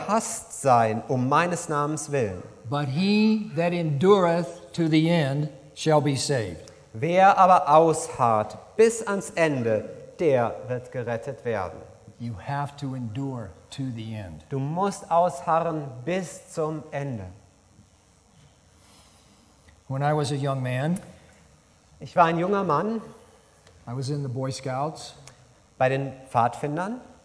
gehasst sein meines Namens willen. But he that endureth to the end shall be saved. Wer aber ausharrt bis ans Ende, der wird gerettet werden. You have to endure to the end. Du musst ausharren bis zum Ende. When I was a young man, Ich war ein junger Mann I was in the Boy Scouts. bei den Pfadfindern